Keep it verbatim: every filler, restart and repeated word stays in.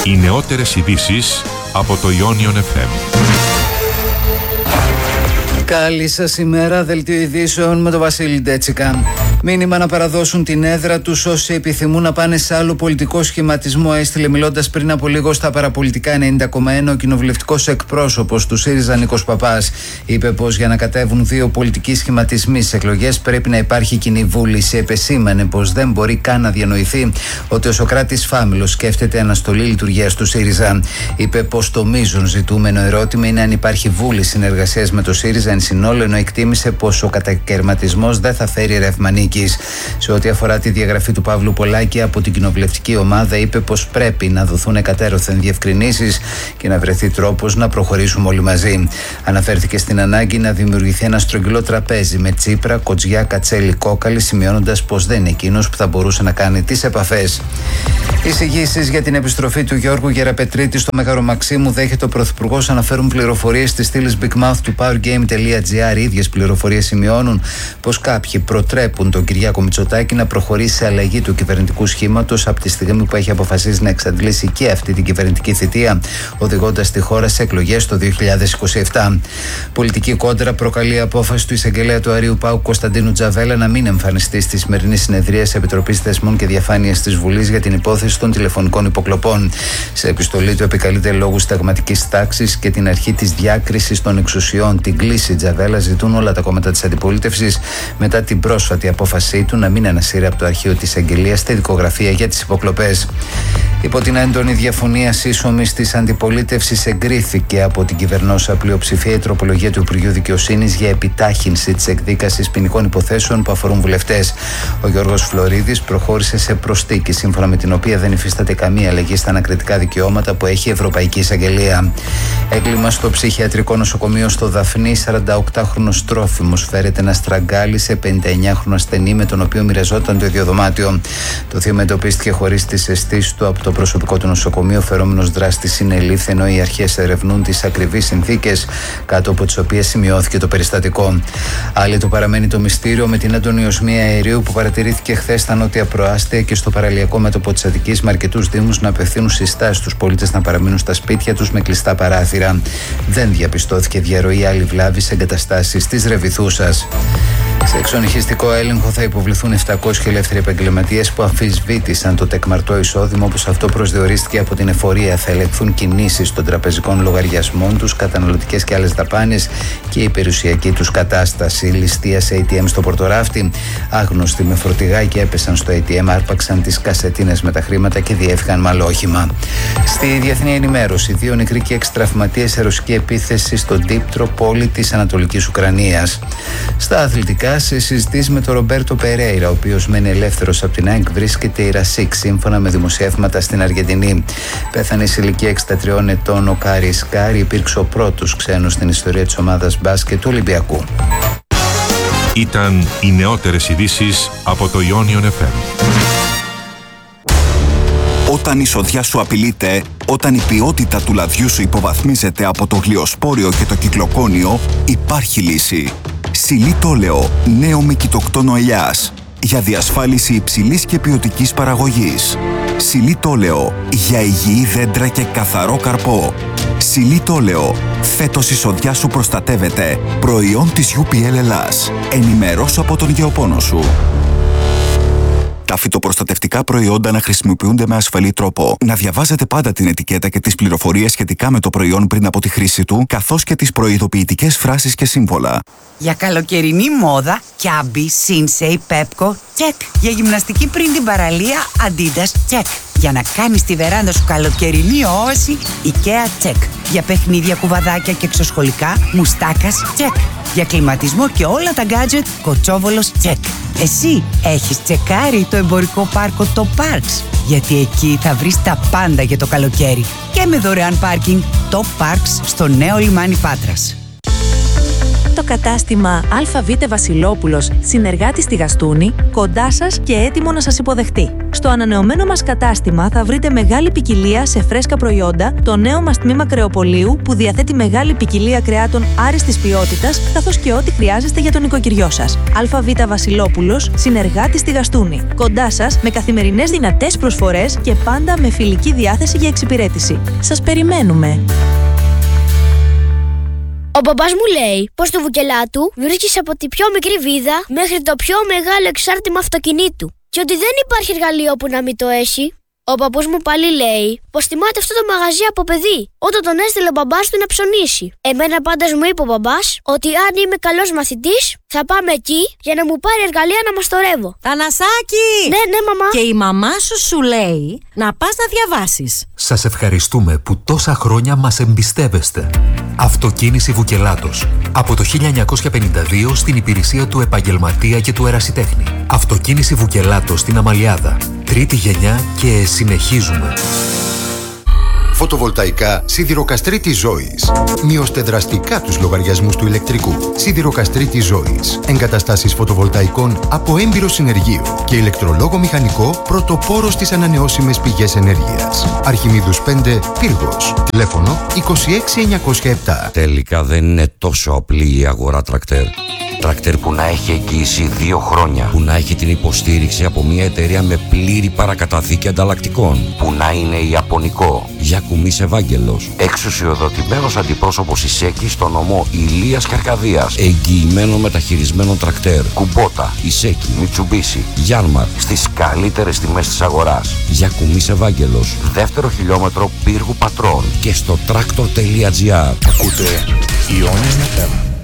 Οι νεότερες ειδήσεις από το Ionion εφ εμ. Καλή σας ημέρα, δελτίο ειδήσεων με τον Βασίλη Ντέτσικα. Μήνυμα να παραδώσουν την έδρα τους όσοι επιθυμούν να πάνε σε άλλο πολιτικό σχηματισμό, έστειλε μιλώντας πριν από λίγο στα παραπολιτικά ενενήντα κόμμα ένα ο κοινοβουλευτικός εκπρόσωπος του ΣΥΡΙΖΑ Νίκος Παπάς. Είπε πως για να κατέβουν δύο πολιτικοί σχηματισμοί στις εκλογές πρέπει να υπάρχει κοινή βούληση. Επεσήμανε πως δεν μπορεί καν να διανοηθεί ότι ο Σωκράτης Φάμιλος σκέφτεται αναστολή λειτουργίας του ΣΥΡΙΖΑ. Είπε πως το μείζον ζητούμενο ερώτημα είναι αν υπάρχει βούληση συνεργασίας με το ΣΥΡΙΖΑ εν συνόλο, ενώ εκτίμησε πως ο κατακαιρματισμός δεν θα φέρει ρεύμα νίκης. Σε ό,τι αφορά τη διαγραφή του Παύλου Πολάκη από την κοινοβουλευτική ομάδα, είπε πως πρέπει να δοθούν εκατέρωθεν διευκρινήσεις και να βρεθεί τρόπος να προχωρήσουμε όλοι μαζί. Αναφέρθηκε στην ανάγκη να δημιουργηθεί ένα στρογγυλό τραπέζι με Τσίπρα, Κοτζιά, Κατσέλη, Κόκαλη, σημειώνοντας πως δεν είναι εκείνος που θα μπορούσε να κάνει τις επαφές. Εισηγήσεις για την επιστροφή του Γιώργου Γεραπετρίτη στο Μέγαρο Μαξίμου δέχεται ο Πρωθυπουργός, αναφέρουν πληροφορίες της στήλης Big Mouth του powergame.gr. Οι ίδιες πληροφορίες σημειώνουν πως κάποιοι προτρέπουν τον Κυριάκο Μητσοτάκη να προχωρήσει σε αλλαγή του κυβερνητικού σχήματος από τη στιγμή που έχει αποφασίσει να εξαντλήσει και αυτή την κυβερνητική θητεία, οδηγώντας τη χώρα σε εκλογές το δύο χιλιάδες είκοσι επτά. Πολιτική κόντρα προκαλεί η απόφαση του εισαγγελέα του Αρείου ΠΑΟΚ Κωνσταντίνου Τζαβέλα να μην εμφανιστεί στη σημερινή συνεδρία της Επιτροπής Θεσμών και Διαφάνειας της Βουλής για την υπόθεση των τηλεφωνικών υποκλοπών. Σε επιστολή του επικαλείται λόγους συνταγματικής τάξης και την αρχή της διάκρισης των εξουσιών. Την κλίση Τζαβέλα ζητούν όλα τα κόμματα της αντιπολίτευσης μετά την πρόσφατη απόφασή του να μην ανασύρει από το αρχείο της Αγγελίας τη δικογραφία για τις υποκλοπές. Υπό την έντονη διαφωνία σύσσωμης της αντιπολίτευσης, εγκρίθηκε από την κυβερνόσα πλειοψηφία η τροπολογία του Υπουργείου Δικαιοσύνης για επιτάχυνση της εκδίκασης ποινικών υποθέσεων που αφορούν βουλευτές. Ο Γιώργος Φλωρίδης προχώρησε σε προσθήκη, σύμφωνα με την οποία δεν υφίσταται καμία αλλαγή στα ανακριτικά δικαιώματα που έχει η Ευρωπαϊκή Εισαγγελία. Έγκλημα στο ψυχιατρικό νοσοκομείο στο Δαφνί, σαρανταοκτάχρονος τρόφιμος φέρεται να στραγγάλει σε πενηνταεννιάχρονο ασθενή με τον οποίο μοιραζόταν το ίδιο δωμάτιο. Το θύμα εντοπίστηκε χωρίς τις αισθήσεις του από το προσωπικό του νοσοκομείου. Ο φερόμενος δράστης συνελήφθη, ενώ οι αρχές ερευνούν τις ακριβείς συνθήκες κάτω από τις οποίες σημειώθηκε το περιστατικό. Άλλη το παραμένει το μυστήριο με την έντονη οσμία αερίου που παρατηρήθηκε χθες στα νότια προάστια και στο παραλιακό μέτωπο της Αττικής, με αρκετούς δήμους να απευθύνουν συστάσεις στους πολίτες να παραμείνουν στα σπίτια τους με κλειστά παράθυρα. Δεν διαπιστώθηκε διαρροή άλλη βλάβη σε εγκαταστάσεις της Ρεβιθούσας. Σε εξονυχιστικό έλεγχο θα υποβληθούν επτακόσιοι ελεύθεροι επαγγελματίες που αμφισβήτησαν το τεκμαρτό εισόδημα όπως αυτό προσδιορίστηκε από την εφορία. Θα ελεγχθούν κινήσεις των τραπεζικών λογαριασμών τους, καταναλωτικές και άλλες δαπάνες και η περιουσιακή τους κατάσταση. Ληστείας έι τι εμ στο Πορτοράφτη. Άγνωστοι με φορτηγάκι έπεσαν στο έι τι εμ, άρπαξαν τις κασετίνες με τα χρήματα και διέφυγαν με άλλο όχημα. Στη διεθνή ενημέρωση, δύο νεκροί και έξι τραυματίες σε ρωσική επίθεση στο Ντίπτρο, πόλη της Ανατολικής Ουκρανίας. Στα αθλητικά, σε συζητήσεις με τον Ρομπέρτο Περέιρα, ο οποίος μένει ελεύθερος από την ΑΕΚ, βρίσκεται η Ρασίκ, σύμφωνα με δημοσιεύματα στην Αργεντινή. Πέθανε σε ηλικία εξήντα τριών ετών ο Κάρι Σκάρι, υπήρξε ο πρώτος ξένος στην ιστορία της ομάδας μπάσκετ του Ολυμπιακού. Ήταν οι νεότερες ειδήσεις από το Ionion εφ εμ. Όταν η σοδιά σου απειλείται, όταν η ποιότητα του λαδιού σου υποβαθμίζεται από το γλιοσπόριο και το κυκλοκόνιο, υπάρχει λύση. Xylitoleo, νέο με κοιτοκτόνο ελιάς, για διασφάλιση υψηλής και ποιοτικής παραγωγής. Xylitoleo, για υγιή δέντρα και καθαρό καρπό. Xylitoleo, φέτος η σοδιά σου προστατεύεται. Προϊόν της γιου πι ελ Ελλάς. Ενημερώσου από τον γεωπόνο σου. Τα φυτοπροστατευτικά προϊόντα να χρησιμοποιούνται με ασφαλή τρόπο. Να διαβάζετε πάντα την ετικέτα και τις πληροφορίες σχετικά με το προϊόν πριν από τη χρήση του, καθώς και τις προειδοποιητικές φράσεις και σύμβολα. Για καλοκαιρινή μόδα, Κιάμπι, Σίνσεϊ, Πέπκο, τσεκ. Για γυμναστική πριν την παραλία, Αντίντας, τσεκ. Για να κάνεις τη βεράντα σου καλοκαιρινή όαση, IKEA, τσεκ. Για παιχνίδια, κουβαδάκια και εξωσχολικά, Μουστάκας, τσεκ. Για κλιματισμό και όλα τα γκάτζετ, Κοτσόβολος, τσεκ. Εσύ έχεις τσεκάρει το εμπορικό πάρκο το Parks? Γιατί εκεί θα βρεις τα πάντα για το καλοκαίρι. Και με δωρεάν πάρκινγκ, το Parks στο νέο λιμάνι Πάτρας. το κατάστημα ΑΒ Βασιλόπουλος, συνεργάτη στη Γαστούνη, κοντά σας και έτοιμο να σας υποδεχτεί. Στο ανανεωμένο μας κατάστημα θα βρείτε μεγάλη ποικιλία σε φρέσκα προϊόντα, το νέο μας τμήμα κρεοπολίου που διαθέτει μεγάλη ποικιλία κρεάτων άριστης ποιότητας, καθώς και ό,τι χρειάζεστε για τον οικοκυριό σας. ΑΒ Βασιλόπουλος, συνεργάτη στη Γαστούνη, κοντά σας με καθημερινές δυνατές προσφορές και πάντα με φιλική διάθεση για εξυπηρέτηση. Σας περιμένουμε! Ο μπαμπάς μου λέει πως στο Βουκελάτου βρίσκεις από τη πιο μικρή βίδα μέχρι το πιο μεγάλο εξάρτημα αυτοκινήτου και ότι δεν υπάρχει εργαλείο που να μην το έχει. Ο παππούς μου πάλι λέει πως θυμάται αυτό το μαγαζί από παιδί, όταν τον έστειλε ο μπαμπάς του να ψωνίσει. Εμένα πάντως μου είπε ο μπαμπάς ότι αν είμαι καλός μαθητής θα πάμε εκεί για να μου πάρει εργαλεία να μαστορεύω. Θανασάκη! Ναι, ναι, μαμά. Και η μαμά σου σου λέει να πας να διαβάσεις. Σας ευχαριστούμε που τόσα χρόνια μας εμπιστεύεστε. Αυτοκίνηση Βουκελάτος. Από το χίλια εννιακόσια πενήντα δύο στην υπηρεσία του επαγγελματία και του ερασιτέχνη. Αυτοκίνηση Βουκελάτος στην Αμαλιάδα. Τρίτη γενιά και συνεχίζουμε. Φωτοβολταϊκά Σιδηροκαστρίτης Ζώης. Μειώστε δραστικά τους λογαριασμούς του ηλεκτρικού. Σιδηροκαστρίτης Ζώης. Εγκαταστάσεις φωτοβολταϊκών από έμπειρο συνεργείο και ηλεκτρολόγο μηχανικό πρωτοπόρο στις ανανεώσιμες πηγές ενέργειας. Αρχιμίδους πέντε, Πύργος. Τηλέφωνο είκοσι έξι εννιακόσια επτά. Τελικά δεν είναι τόσο απλή η αγορά τρακτέρ. Τρακτέρ που να έχει εγγύηση δύο χρόνια, που να έχει την υποστήριξη από μια εταιρεία με πλήρη παρακαταθήκη ανταλλακτικών, που να είναι ιαπωνικό. Γιακουμής Ευάγγελος, εξουσιοδοτημένος αντιπρόσωπος Ισέκη στο νομό Ηλίας και Αρκαδίας, εγγυημένο μεταχειρισμένο τρακτέρ. Κουμπότα, Ισέκη, Μιτσουμπίσι, Γιάνμαρ, στις καλύτερες τιμές της αγοράς. Γιακουμής Ευάγγελος, δεύτερο χιλιόμετρο Πύργου Πατρών και στο tractor τελεία gr. Ακούτε Ionian εφ εμ.